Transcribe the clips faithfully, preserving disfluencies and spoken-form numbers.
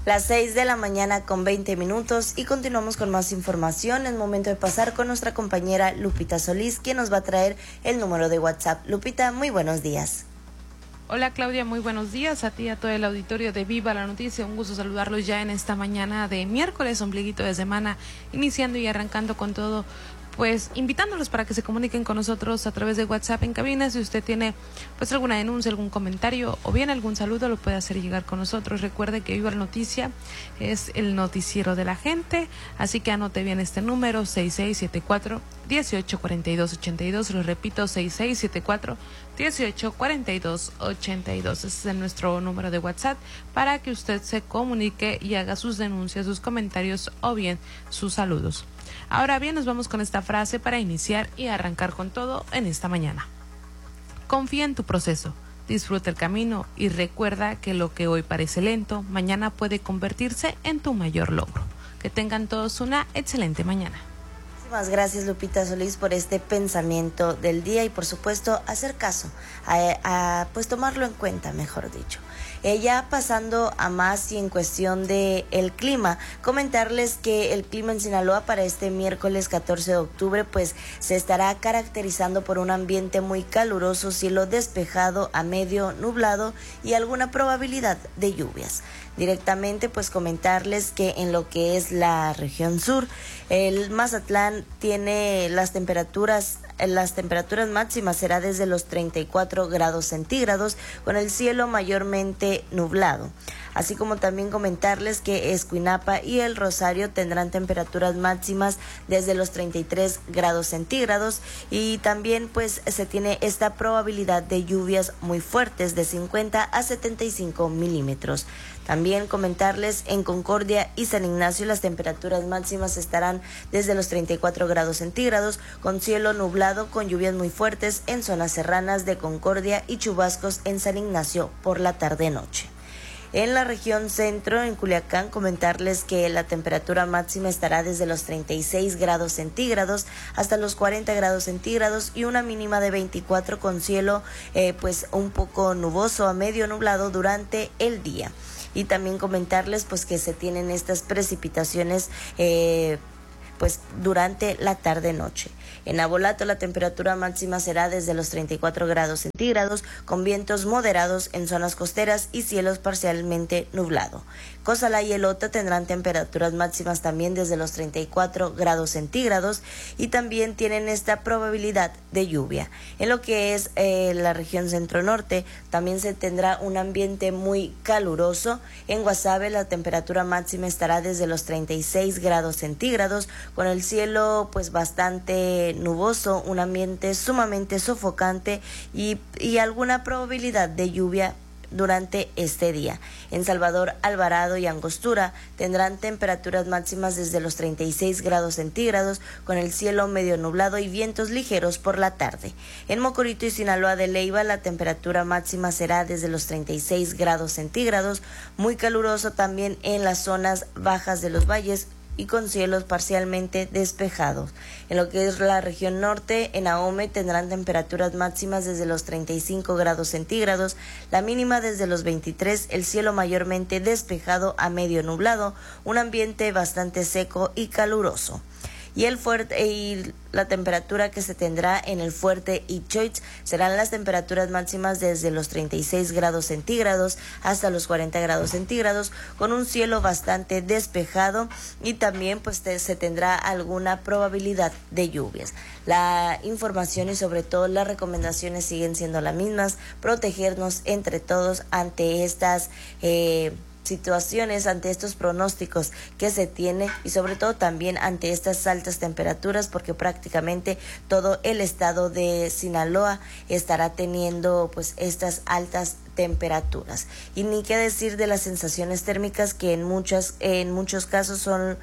Las seis de la mañana con veinte minutos y continuamos con más información. Es momento de pasar con nuestra compañera Lupita Solís, quien nos va a traer el número de WhatsApp. Lupita, muy buenos días. Hola Claudia, muy buenos días a ti y a todo el auditorio de Viva la Noticia. Un gusto saludarlos ya en esta mañana de miércoles, ombliguito de semana, iniciando y arrancando con todo. Pues invitándolos para que se comuniquen con nosotros a través de WhatsApp en cabina. Si usted tiene pues alguna denuncia, algún comentario o bien algún saludo, lo puede hacer llegar con nosotros. Recuerde que Viva la Noticia es el noticiero de la gente, así que anote bien este número: seis seis siete cuatro, uno ocho cuatro dos ocho dos. Lo repito, seis seis siete cuatro, uno ocho cuatro dos ocho dos. Ese es nuestro número de WhatsApp para que usted se comunique y haga sus denuncias, sus comentarios o bien sus saludos. Ahora bien, nos vamos con esta frase para iniciar y arrancar con todo en esta mañana. Confía en tu proceso, disfruta el camino y recuerda que lo que hoy parece lento, mañana puede convertirse en tu mayor logro. Que tengan todos una excelente mañana. Muchísimas gracias, Lupita Solís, por este pensamiento del día y por supuesto hacer caso, a, a pues tomarlo en cuenta, mejor dicho. Eh, ya pasando a más y en cuestión de el clima, comentarles que el clima en Sinaloa para este miércoles catorce de octubre pues se estará caracterizando por un ambiente muy caluroso, cielo despejado a medio nublado y alguna probabilidad de lluvias. Directamente pues comentarles que en lo que es la región sur, el Mazatlán tiene las temperaturas Las temperaturas máximas será desde los treinta y cuatro grados centígrados con el cielo mayormente nublado. Así como también comentarles que Escuinapa y El Rosario tendrán temperaturas máximas desde los treinta y tres grados centígrados y también pues se tiene esta probabilidad de lluvias muy fuertes de cincuenta a setenta y cinco milímetros. También comentarles en Concordia y San Ignacio las temperaturas máximas estarán desde los treinta y cuatro grados centígrados con cielo nublado con lluvias muy fuertes en zonas serranas de Concordia y chubascos en San Ignacio por la tarde-noche. En la región centro, en Culiacán, comentarles que la temperatura máxima estará desde los treinta y seis grados centígrados hasta los cuarenta grados centígrados y una mínima de veinticuatro con cielo eh, pues un poco nuboso a medio nublado durante el día. Y también comentarles pues que se tienen estas precipitaciones eh, pues durante la tarde-noche. En Abolato la temperatura máxima será desde los treinta y cuatro grados centígrados con vientos moderados en zonas costeras y cielos parcialmente nublado. Cozalá y Elota tendrán temperaturas máximas también desde los treinta y cuatro grados centígrados y también tienen esta probabilidad de lluvia. En lo que es eh, la región centro-norte también se tendrá un ambiente muy caluroso. En Guasave la temperatura máxima estará desde los treinta y seis grados centígrados con el cielo pues bastante nuboso, un ambiente sumamente sofocante y, y alguna probabilidad de lluvia durante este día. En Salvador, Alvarado y Angostura tendrán temperaturas máximas desde los treinta y seis grados centígrados con el cielo medio nublado y vientos ligeros por la tarde. En Mocorito y Sinaloa de Leiva la temperatura máxima será desde los treinta y seis grados centígrados, muy caluroso también en las zonas bajas de los valles y con cielos parcialmente despejados. En lo que es la región norte, en Ahome tendrán temperaturas máximas desde los treinta y cinco grados centígrados, la mínima desde los veintitrés, el cielo mayormente despejado a medio nublado, un ambiente bastante seco y caluroso. Y el fuerte y la temperatura que se tendrá en el Fuerte y Choix serán las temperaturas máximas desde los treinta y seis grados centígrados hasta los cuarenta grados centígrados con un cielo bastante despejado y también pues te, se tendrá alguna probabilidad de lluvias. La información y sobre todo las recomendaciones siguen siendo las mismas: protegernos entre todos ante estas eh, situaciones, ante estos pronósticos que se tiene y sobre todo también ante estas altas temperaturas, porque prácticamente todo el estado de Sinaloa estará teniendo pues estas altas temperaturas. Y ni qué decir de las sensaciones térmicas que en muchas en muchos casos son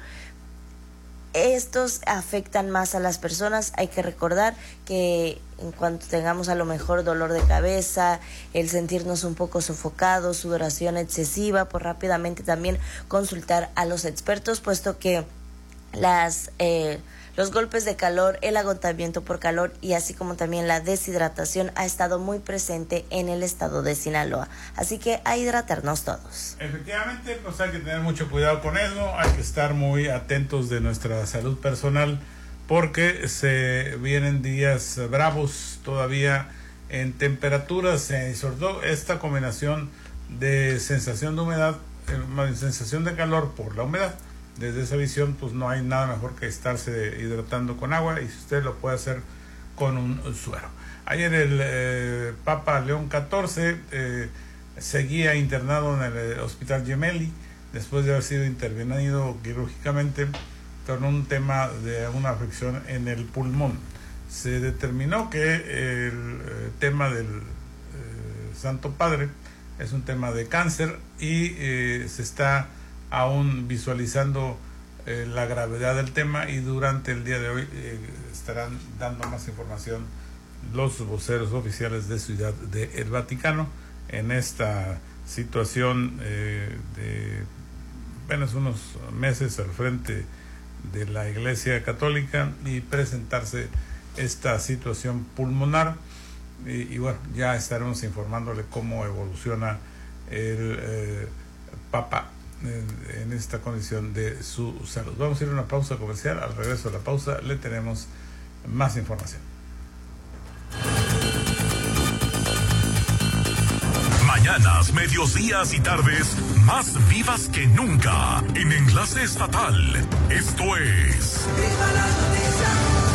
estos afectan más a las personas. Hay que recordar que en cuanto tengamos a lo mejor dolor de cabeza, el sentirnos un poco sofocados, sudoración excesiva, pues rápidamente también consultar a los expertos, puesto que las eh, Los golpes de calor, el agotamiento por calor y así como también la deshidratación ha estado muy presente en el estado de Sinaloa. Así que a hidratarnos todos. Efectivamente, pues hay que tener mucho cuidado con eso, hay que estar muy atentos de nuestra salud personal porque se vienen días bravos todavía en temperaturas y sobre todo esta combinación de sensación de humedad, eh, sensación de calor por la humedad. Desde esa visión, pues no hay nada mejor que estarse hidratando con agua y si usted lo puede hacer con un suero. Ayer el eh, Papa León catorce eh, seguía internado en el Hospital Gemelli después de haber sido intervenido quirúrgicamente con un tema de una afección en el pulmón. Se determinó que el eh, tema del eh, Santo Padre es un tema de cáncer y eh, se está aún visualizando eh, la gravedad del tema y durante el día de hoy eh, estarán dando más información los voceros oficiales de Ciudad del Vaticano en esta situación eh, de apenas unos meses al frente de la Iglesia Católica y presentarse esta situación pulmonar y, y bueno, ya estaremos informándole cómo evoluciona el eh, Papa en, en esta condición de su salud. Vamos a ir a una pausa comercial. Al regreso de la pausa le tenemos más información. Mañanas, medios días y tardes más vivas que nunca en Enlace Estatal. Esto es ¡Viva la noticia!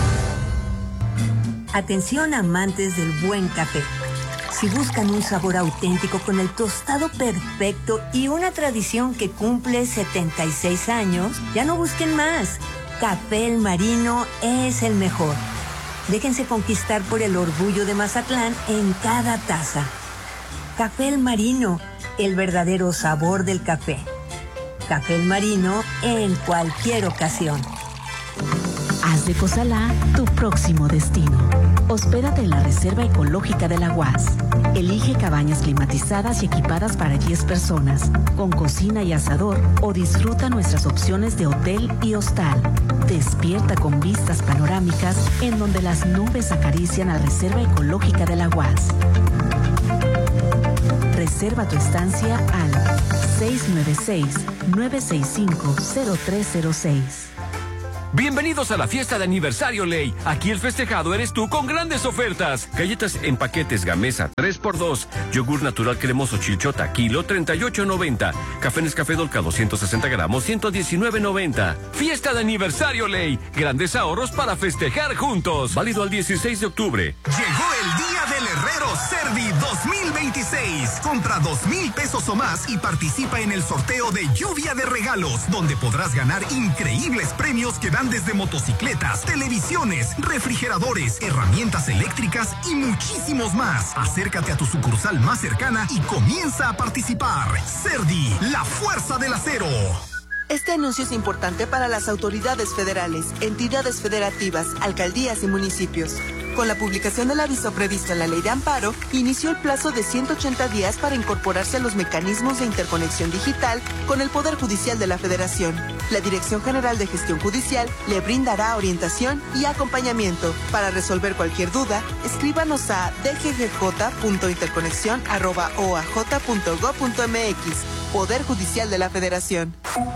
Atención amantes del buen café. Si buscan un sabor auténtico con el tostado perfecto y una tradición que cumple setenta y seis años, ya no busquen más. Café El Marino es el mejor. Déjense conquistar por el orgullo de Mazatlán en cada taza. Café El Marino, el verdadero sabor del café. Café El Marino en cualquier ocasión. Haz de Cozalá tu próximo destino. Hospédate en la Reserva Ecológica de la U A S. Elige cabañas climatizadas y equipadas para diez personas, con cocina y asador, o disfruta nuestras opciones de hotel y hostal. Despierta con vistas panorámicas en donde las nubes acarician la Reserva Ecológica de la U A S. Reserva tu estancia al seis nueve seis, nueve seis cinco, cero tres cero seis. Bienvenidos a la fiesta de aniversario Ley. Aquí el festejado eres tú con grandes ofertas. Galletas en paquetes Gamesa tres por dos. Yogur natural cremoso Chilchota kilo treinta y ocho noventa. Café Nescafé Dolca doscientos sesenta gramos ciento diecinueve noventa. Fiesta de aniversario Ley. Grandes ahorros para festejar juntos. Válido al dieciséis de octubre. Llegó el día del Herrero Cervi dos mil veintiséis. Compra dos mil pesos o más y participa en el sorteo de lluvia de regalos, donde podrás ganar increíbles premios que dan desde motocicletas, televisiones, refrigeradores, herramientas eléctricas y muchísimos más. Acércate a tu sucursal más cercana y comienza a participar. Cerdi, la fuerza del acero. Este anuncio es importante para las autoridades federales, entidades federativas, alcaldías y municipios. Con la publicación del aviso previsto en la Ley de Amparo, inició el plazo de ciento ochenta días para incorporarse a los mecanismos de interconexión digital con el Poder Judicial de la Federación. La Dirección General de Gestión Judicial le brindará orientación y acompañamiento. Para resolver cualquier duda, escríbanos a d g g j punto interconexión arroba o a j punto gob punto m x. Poder Judicial de la Federación.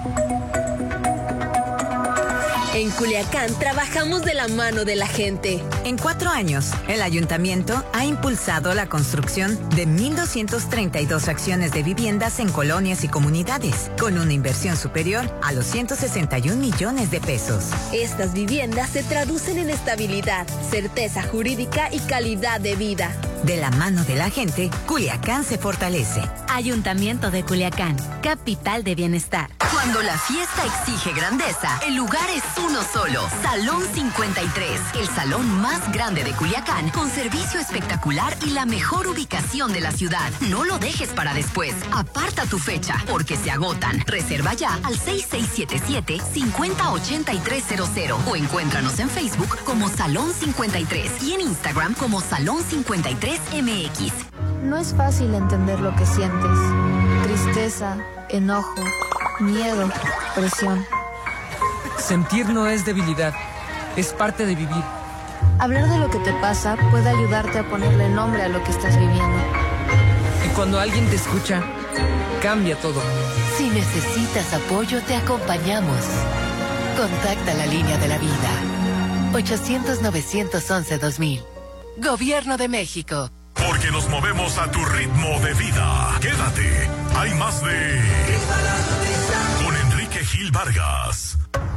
En Culiacán trabajamos de la mano de la gente. En cuatro años, el ayuntamiento ha impulsado la construcción de mil doscientas treinta y dos acciones de viviendas en colonias y comunidades, con una inversión superior a los ciento sesenta y un millones de pesos. Estas viviendas se traducen en estabilidad, certeza jurídica y calidad de vida. De la mano de la gente, Culiacán se fortalece. Ayuntamiento de Culiacán, capital de bienestar. Cuando la fiesta exige grandeza, el lugar es uno solo. Salón cincuenta y tres, el salón más grande de Culiacán, con servicio espectacular y la mejor ubicación de la ciudad. No lo dejes para después. Aparta tu fecha, porque se agotan. Reserva ya al seis seis siete siete, cinco cero ocho tres cero cero o encuéntranos en Facebook como Salón cincuenta y tres y en Instagram como Salón cincuenta y tres M X. No es fácil entender lo que sientes. Tristeza, enojo, miedo, presión. Sentir no es debilidad, es parte de vivir. Hablar de lo que te pasa puede ayudarte a ponerle nombre a lo que estás viviendo. Y cuando alguien te escucha, cambia todo. Si necesitas apoyo, te acompañamos. Contacta la línea de la vida. ochocientos, novecientos once, dos mil. Gobierno de México. Porque nos movemos a tu ritmo de vida. Quédate. Hay más de... Con Enrique Gil Vargas.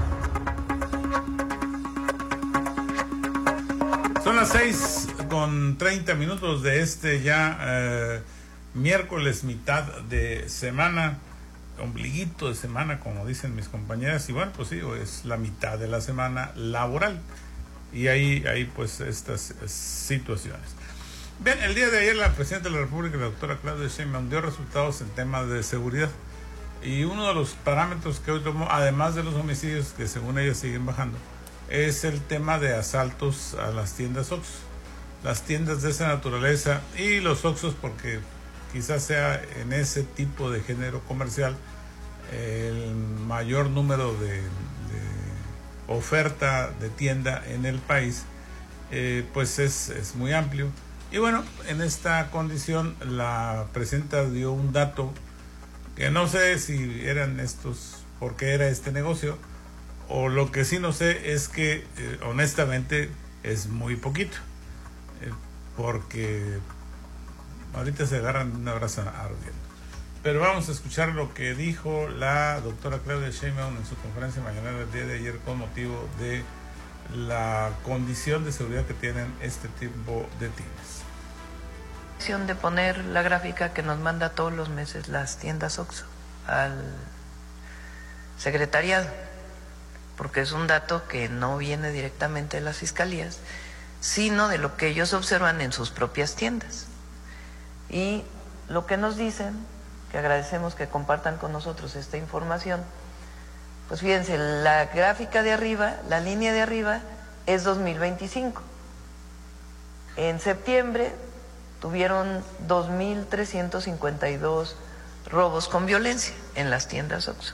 Son las seis con treinta minutos de este ya eh, miércoles, mitad de semana, ombliguito de semana, como dicen mis compañeras, y bueno, pues sí, es la mitad de la semana laboral, y ahí hay pues estas situaciones. Bien, el día de ayer la Presidenta de la República, la doctora Claudia Sheinbaum, dio resultados en temas de seguridad, y uno de los parámetros que hoy tomó, además de los homicidios, que según ella siguen bajando, es el tema de asaltos a las tiendas Oxxo, las tiendas de esa naturaleza y los Oxxos, porque quizás sea en ese tipo de género comercial el mayor número de, de oferta de tienda en el país, eh, pues es, es muy amplio. Y bueno, en esta condición la presidenta dio un dato que no sé si eran estos, por qué era este negocio, o lo que sí no sé es que eh, honestamente es muy poquito, eh, porque ahorita se agarran una brasa ardiendo. Pero vamos a escuchar lo que dijo la doctora Claudia Sheinbaum en su conferencia mañanera del día de ayer con motivo de la condición de seguridad que tienen este tipo de tiendas. De poner la gráfica que nos manda todos los meses las tiendas Oxxo al secretariado, porque es un dato que no viene directamente de las fiscalías, sino de lo que ellos observan en sus propias tiendas. Y lo que nos dicen, que agradecemos que compartan con nosotros esta información, pues fíjense, la gráfica de arriba, la línea de arriba es dos mil veinticinco. En septiembre tuvieron dos mil trescientos cincuenta y dos robos con violencia en las tiendas Oxxo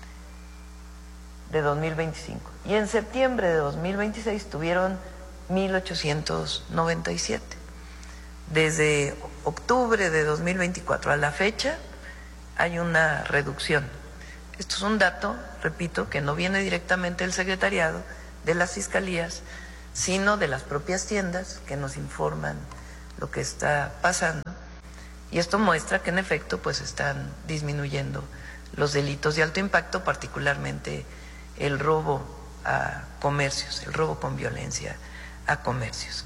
de dos mil veinticinco, y en septiembre de dos mil veintiséis tuvieron mil ochocientos noventa y siete. Desde octubre de dos mil veinticuatro a la fecha hay una reducción. Esto es un dato, repito, que no viene directamente del secretariado, de las fiscalías, sino de las propias tiendas que nos informan lo que está pasando, y esto muestra que en efecto pues están disminuyendo los delitos de alto impacto, particularmente el robo a comercios, el robo con violencia a comercios.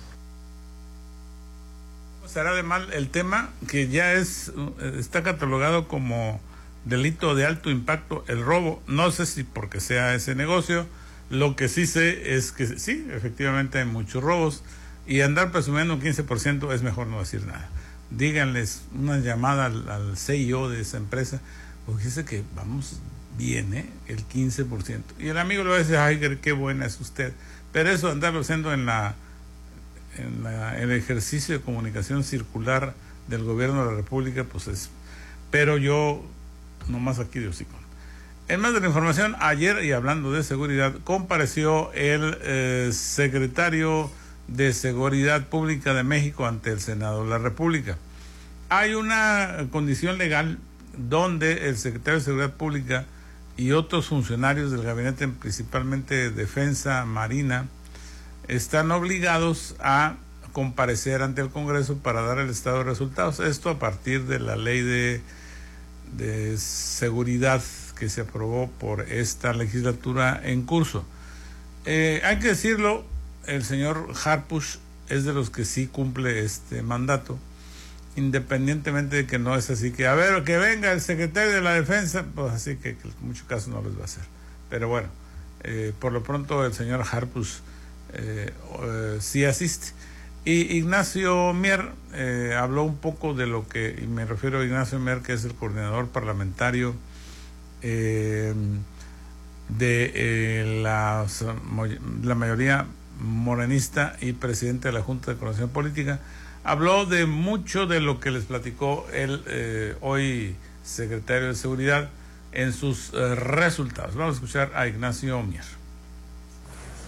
Será de mal el tema que ya es está catalogado como delito de alto impacto el robo, no sé si porque sea ese negocio, lo que sí sé es que sí, efectivamente hay muchos robos, y andar presumiendo un quince por ciento es mejor no decir nada. Díganles una llamada al, al C E O de esa empresa, porque dice que vamos bien, ¿eh? El quince por ciento. Y el amigo le va a decir, ay, qué buena es usted. Pero eso de andarlo haciendo en la en la, el ejercicio de comunicación circular del gobierno de la República, pues es... Pero yo, nomás aquí de hocico. En más de la información, ayer, y hablando de seguridad, compareció el eh, secretario de Seguridad Pública de México ante el Senado de la República. Hay una condición legal donde el secretario de Seguridad Pública y otros funcionarios del gabinete, principalmente de Defensa, Marina, están obligados a comparecer ante el Congreso para dar el estado de resultados. Esto a partir de la ley de, de seguridad que se aprobó por esta legislatura en curso. Eh, hay que decirlo, el señor Harfuch es de los que sí cumple este mandato, independientemente de que no es así que, a ver, que venga el secretario de la Defensa, pues así que, que en muchos casos no les va a hacer. Pero bueno, eh, por lo pronto el señor Harfuch eh, eh, sí asiste. Y Ignacio Mier eh, habló un poco de lo que, y me refiero a Ignacio Mier, que es el coordinador parlamentario eh, de eh, la, la mayoría morenista y presidente de la Junta de Coordinación Política. Habló de mucho de lo que les platicó el eh, hoy secretario de Seguridad en sus eh, resultados. Vamos a escuchar a Ignacio Mier.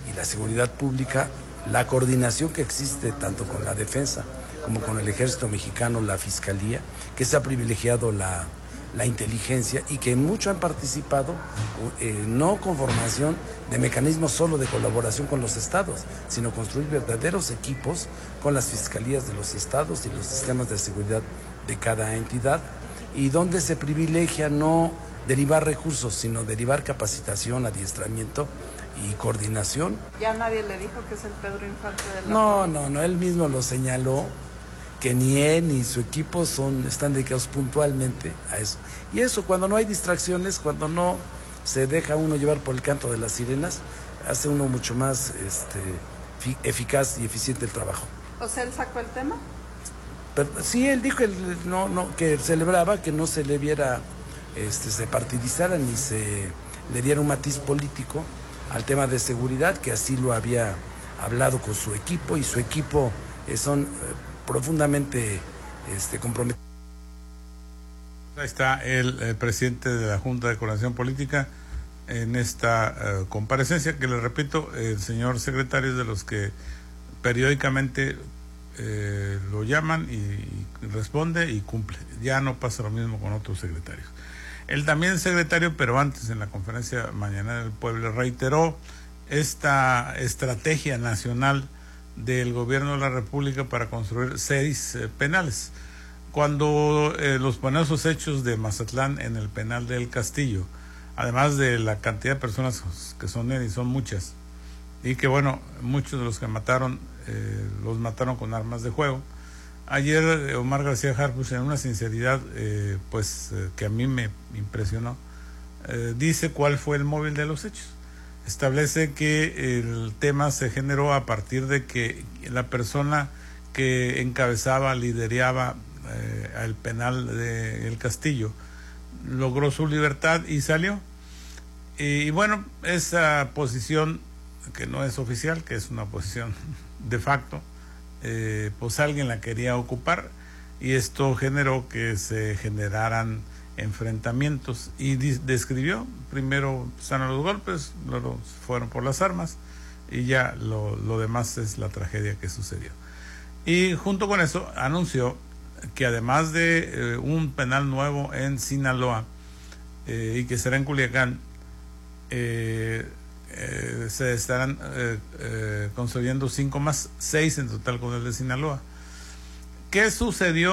y la seguridad pública, la coordinación que existe tanto con la defensa como con el ejército mexicano, la fiscalía, que se ha privilegiado la, la inteligencia y que mucho han participado, eh, no con formación de mecanismos solo de colaboración con los estados, sino construir verdaderos equipos con las fiscalías de los estados y los sistemas de seguridad de cada entidad, y donde se privilegia no derivar recursos, sino derivar capacitación, adiestramiento y coordinación. ¿Ya nadie le dijo que es el Pedro Infante de la No, no, no, él mismo lo señaló, que ni él ni su equipo son, están dedicados puntualmente a eso. Y eso, cuando no hay distracciones, cuando no se deja uno llevar por el canto de las sirenas, hace uno mucho más este, eficaz y eficiente el trabajo. ¿O sea, él sacó el tema? Pero, sí, él dijo el, no, no, que celebraba que no se le viera, este, se partidizara ni se le diera un matiz político al tema de seguridad, que así lo había hablado con su equipo, y su equipo eh, son... Eh, profundamente este, comprometido. Ahí está el, el presidente de la Junta de Coordinación Política en esta uh, comparecencia, que le repito, el señor secretario es de los que periódicamente eh, lo llaman y, y responde y cumple. Ya no pasa lo mismo con otros secretarios. Él también es secretario, pero antes en la conferencia mañanera del pueblo reiteró esta estrategia nacional del gobierno de la República para construir seis eh, penales. Cuando eh, los penosos hechos de Mazatlán en el penal del Castillo, además de la cantidad de personas que son y son muchas, y que bueno, muchos de los que mataron eh, los mataron con armas de fuego. Ayer eh, Omar García Harfuch, en una sinceridad eh, pues eh, que a mí me impresionó, eh, dice cuál fue el móvil de los hechos. Establece que el tema se generó a partir de que la persona que encabezaba, lideraba eh, el penal de El Castillo logró su libertad y salió. Y, y bueno, esa posición que no es oficial, que es una posición de facto, eh, pues alguien la quería ocupar, y esto generó que se generaran enfrentamientos, y describió, primero están los golpes, luego fueron por las armas, y ya lo, lo demás es la tragedia que sucedió. Y junto con eso anunció que además de eh, un penal nuevo en Sinaloa eh, y que será en Culiacán, eh, eh, se estarán eh, eh, construyendo cinco más, seis en total con el de Sinaloa. ¿Qué sucedió?